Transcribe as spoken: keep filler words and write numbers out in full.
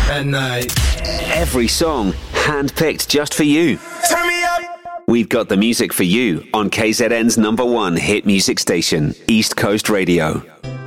at night. Every song handpicked just for you. Turn me up. We've got the music for you on K Z N's number one hit music station, East Coast Radio.